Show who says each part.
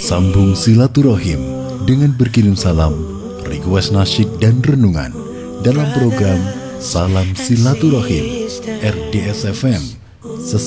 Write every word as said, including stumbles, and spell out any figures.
Speaker 1: Sambung silaturahim dengan berkirim salam, request nasyid dan renungan dalam program Salam Silaturahim R D S F M